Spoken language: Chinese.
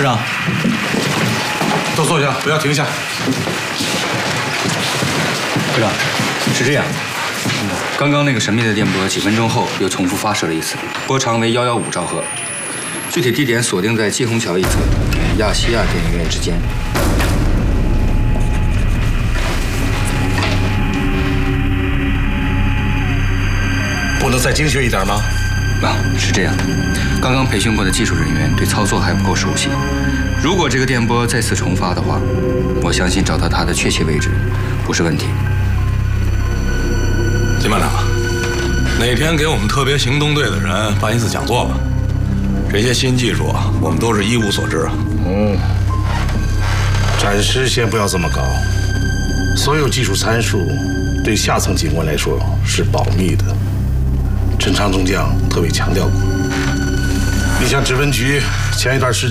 科长， 都坐下，不要停下。 科长，是这样，刚刚那个神秘的电波几分钟后又重复发射了一次，波长为115兆赫，具体地点锁定在基虹桥一侧，亚细亚电影院之间。 不能再精确一点吗？ 是这样的，刚刚培训过的技术人员对操作还不够熟悉。如果这个电波再次重发的话，我相信找到它的确切位置不是问题。 金班长，哪天给我们特别行动队的人办一次讲座吧？这些新技术啊，我们都是一无所知啊。 暂时先不要这么高，所有技术参数对下层警官来说是保密的。陈昌中将特别强调过，你像指纹局前一段时间